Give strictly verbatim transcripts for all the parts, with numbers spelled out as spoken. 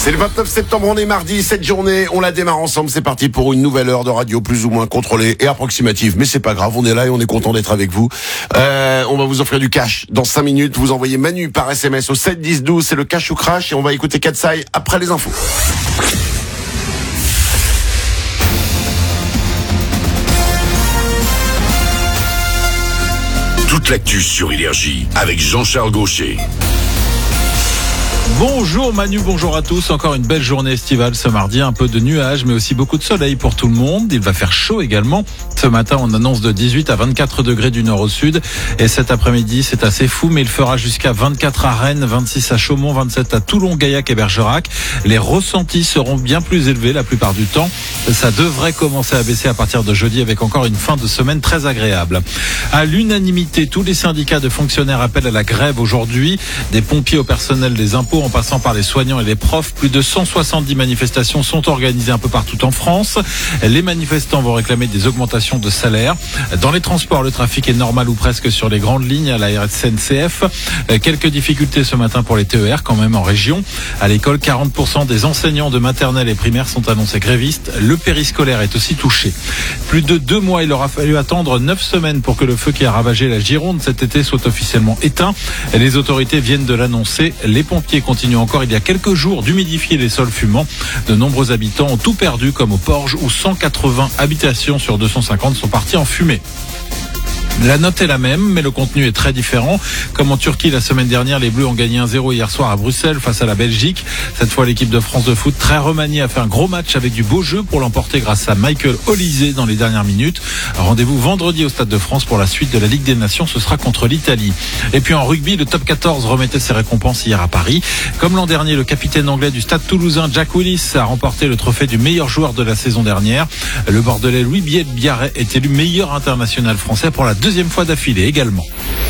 C'est le vingt-neuf septembre, on est mardi, cette journée, on la démarre ensemble, c'est parti pour une nouvelle heure de radio plus ou moins contrôlée et approximative, mais c'est pas grave, on est là et on est content d'être avec vous. Euh, on va vous offrir du cash dans cinq minutes, vous envoyez Manu par S M S au sept dix douze, c'est le cash ou crash et on va écouter Katsai après les infos. Toute l'actu sur Énergie avec Jean-Charles Gaucher. Bonjour Manu, bonjour à tous. Encore une belle journée estivale ce mardi, un peu de nuages mais aussi beaucoup de soleil pour tout le monde. Il va faire chaud également. Ce matin on annonce de dix-huit à vingt-quatre degrés du nord au sud et cet après-midi c'est assez fou mais il fera jusqu'à vingt-quatre à Rennes, vingt-six à Chaumont, vingt-sept à Toulon, Gaillac et Bergerac. Les ressentis seront bien plus élevés la plupart du temps. Ça devrait commencer à baisser à partir de jeudi avec encore une fin de semaine très agréable. À l'unanimité, tous les syndicats de fonctionnaires appellent à la grève aujourd'hui. Des pompiers au personnel des impôts en passant par les soignants et les profs. Plus de cent soixante-dix manifestations sont organisées un peu partout en France. Les manifestants vont réclamer des augmentations de salaire. Dans les transports, le trafic est normal ou presque sur les grandes lignes à la S N C F. Quelques difficultés ce matin pour les T E R quand même en région. À l'école, quarante pour cent des enseignants de maternelle et primaire sont annoncés grévistes. Le périscolaire est aussi touché. Plus de deux mois, il aura fallu attendre neuf semaines pour que le feu qui a ravagé la Gironde cet été soit officiellement éteint. Les autorités viennent de l'annoncer. Les pompiers continuent encore il y a quelques jours d'humidifier les sols fumants. De nombreux habitants ont tout perdu comme au Porge où cent quatre-vingts habitations sur deux cent cinquante sont parties en fumée. La note est la même, mais le contenu est très différent. Comme en Turquie la semaine dernière, les Bleus ont gagné un zéro hier soir à Bruxelles face à la Belgique. Cette fois, l'équipe de France de foot, très remaniée, a fait un gros match avec du beau jeu pour l'emporter grâce à Michael Olise dans les dernières minutes. Rendez-vous vendredi au Stade de France pour la suite de la Ligue des Nations. Ce sera contre l'Italie. Et puis en rugby, le top quatorze remettait ses récompenses hier à Paris. Comme l'an dernier, le capitaine anglais du Stade toulousain, Jack Willis, a remporté le trophée du meilleur joueur de la saison dernière. Le Bordelais Louis Biarret est élu meilleur international français pour la deuxième fois d'affilée également.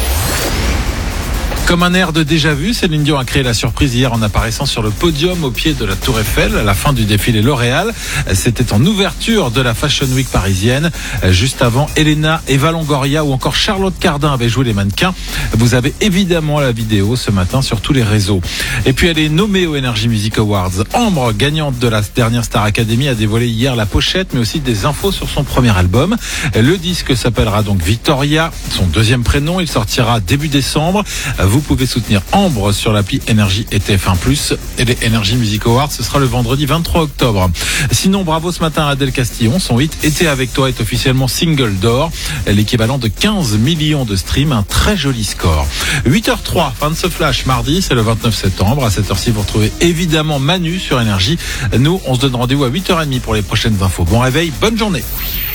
Comme un air de déjà-vu, Céline Dion a créé la surprise hier en apparaissant sur le podium au pied de la Tour Eiffel à la fin du défilé L'Oréal. C'était en ouverture de la Fashion Week parisienne. Juste avant, Elena, Eva Longoria ou encore Charlotte Cardin avaient joué les mannequins. Vous avez évidemment la vidéo ce matin sur tous les réseaux. Et puis elle est nommée aux Energy Music Awards. Ambre, gagnante de la dernière Star Academy, a dévoilé hier la pochette mais aussi des infos sur son premier album. Le disque s'appellera donc Victoria, son deuxième prénom. Il sortira début décembre. Vous pouvez soutenir Ambre sur l'appli Énergie et T F un plus. Et les Energy Music Awards, ce sera le vendredi vingt-trois octobre. Sinon, bravo ce matin à Adèle Castillon. Son hit Été avec toi est officiellement single d'or. L'équivalent de quinze millions de streams. Un très joli score. huit heures trois, fin de ce flash. Mardi, c'est le vingt-neuf septembre. À cette heure-ci, vous retrouvez évidemment Manu sur Énergie. Nous, on se donne rendez-vous à huit heures trente pour les prochaines infos. Bon réveil, bonne journée.